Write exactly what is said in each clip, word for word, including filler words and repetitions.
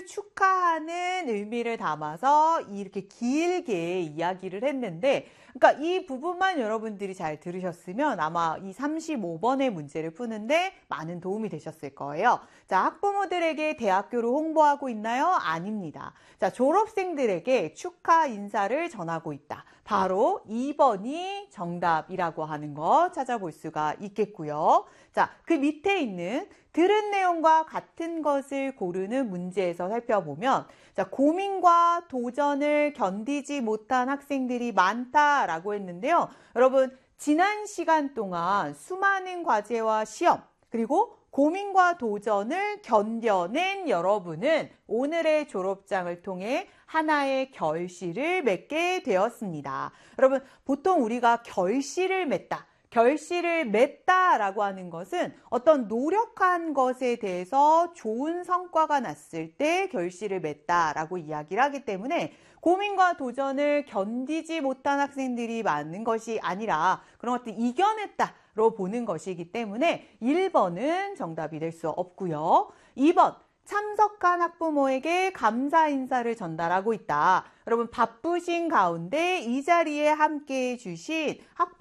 생일을 축하하는 의미를 담아서 이렇게 길게 이야기를 했는데, 그러니까 이 부분만 여러분들이 잘 들으셨으면 아마 이 삼십오 번의 문제를 푸는데 많은 도움이 되셨을 거예요. 자, 학부모들에게 대학교를 홍보하고 있나요? 아닙니다. 자, 졸업생들에게 축하 인사를 전하고 있다. 바로 이 번이 정답이라고 하는 거 찾아볼 수가 있겠고요. 자, 그 밑에 있는 들은 내용과 같은 것을 고르는 문제에서 살펴보면, 자, 고민과 도전을 견디지 못한 학생들이 많다라고 했는데요. 여러분, 지난 시간 동안 수많은 과제와 시험, 그리고 고민과 도전을 견뎌낸 여러분은 오늘의 졸업장을 통해 하나의 결실을 맺게 되었습니다. 여러분, 보통 우리가 결실을 맺다, 결실을 맺다라고 하는 것은 어떤 노력한 것에 대해서 좋은 성과가 났을 때 결실을 맺다라고 이야기를 하기 때문에 고민과 도전을 견디지 못한 학생들이 많은 것이 아니라 그런 것들 이겨냈다로 보는 것이기 때문에 일 번은 정답이 될 수 없고요. 이 번. 참석한 학부모에게 감사 인사를 전달하고 있다. 여러분, 바쁘신 가운데 이 자리에 함께해 주신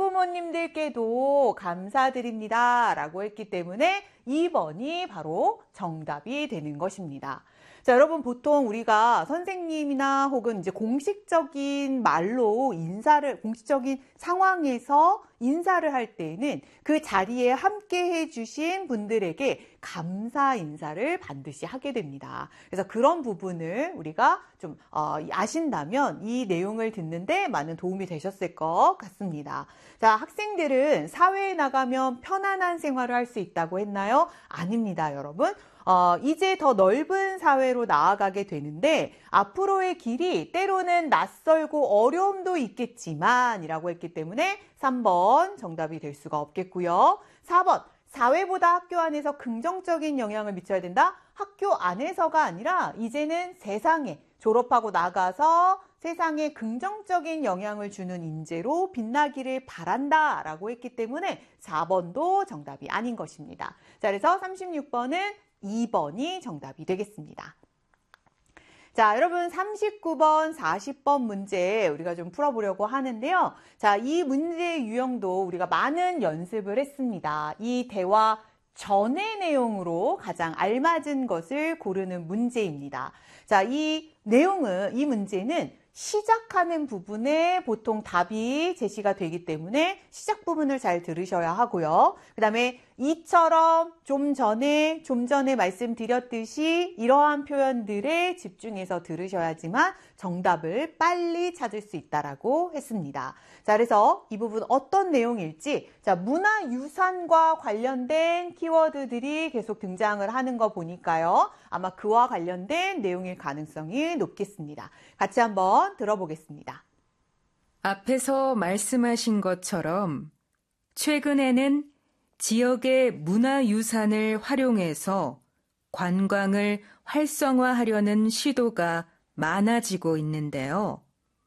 학부모님들께도 감사드립니다 라고 했기 때문에 이 번이 바로 정답이 되는 것입니다. 자, 여러분, 보통 우리가 선생님이나 혹은 이제 공식적인 말로 인사를, 공식적인 상황에서 인사를 할 때에는 그 자리에 함께 해주신 분들에게 감사 인사를 반드시 하게 됩니다. 그래서 그런 부분을 우리가 좀 어, 아신다면 이 내용을 듣는데 많은 도움이 되셨을 것 같습니다. 자, 학생들은 사회에 나가면 편안한 생활을 할 수 있다고 했나요? 아닙니다, 여러분. 어, 이제 더 넓은 사회로 나아가게 되는데 앞으로의 길이 때로는 낯설고 어려움도 있겠지만 이라고 했기 때문에 삼 번 정답이 될 수가 없겠고요. 사 번. 사회보다 학교 안에서 긍정적인 영향을 미쳐야 된다? 학교 안에서가 아니라 이제는 세상에 졸업하고 나가서 세상에 긍정적인 영향을 주는 인재로 빛나기를 바란다 라고 했기 때문에 사 번도 정답이 아닌 것입니다. 자, 그래서 삼십육 번은 이 번이 정답이 되겠습니다. 자, 여러분 삼십구 번, 사십 번 문제 우리가 좀 풀어보려고 하는데요. 자, 이 문제의 유형도 우리가 많은 연습을 했습니다. 이 대화 전의 내용으로 가장 알맞은 것을 고르는 문제입니다. 자, 이 내용은, 이 문제는 시작하는 부분에 보통 답이 제시가 되기 때문에 시작 부분을 잘 들으셔야 하고요. 그 다음에 이처럼 좀 전에 좀 전에 말씀드렸듯이 이러한 표현들에 집중해서 들으셔야지만 정답을 빨리 찾을 수 있다라고 했습니다. 자, 그래서 이 부분 어떤 내용일지, 자, 문화유산과 관련된 키워드들이 계속 등장을 하는 거 보니까요. 아마 그와 관련된 내용일 가능성이 높겠습니다. 같이 한번 들어보겠습니다. 앞에서 말씀하신 것처럼 최근에는 지역의 문화유산을 활용해서 관광을 활성화하려는 시도가 많아지고 있는데요.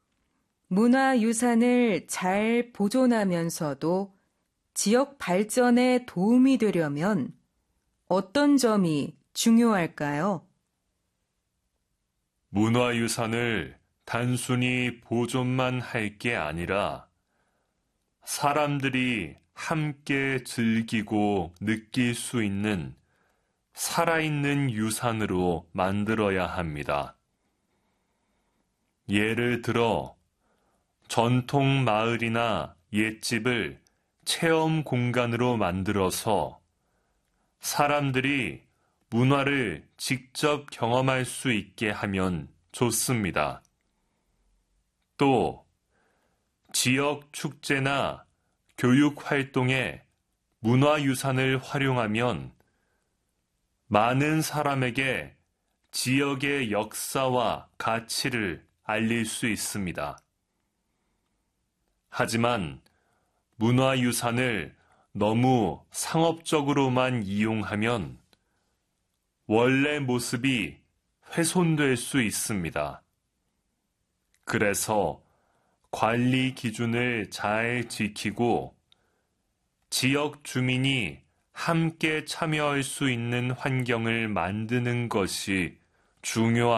문화유산을 잘 보존하면서도 지역 발전에 도움이 되려면 어떤 점이 중요할까요? 문화유산을 단순히 보존만 할 게 아니라 사람들이 함께 즐기고 느낄 수 있는 살아있는 유산으로 만들어야 합니다. 예를 들어 전통 마을이나 옛집을 체험 공간으로 만들어서 사람들이 문화를 직접 경험할 수 있게 하면 좋습니다. 또 지역 축제나 교육 활동에 문화유산을 활용하면 많은 사람에게 지역의 역사와 가치를 알릴 수 있습니다. 하지만 문화유산을 너무 상업적으로만 이용하면 원래 모습이 훼손될 수 있습니다. 그래서 관리 기준을 잘 지키고 지역 주민이 함께 참여할 수 있는 환경을 만드는 것이 중요한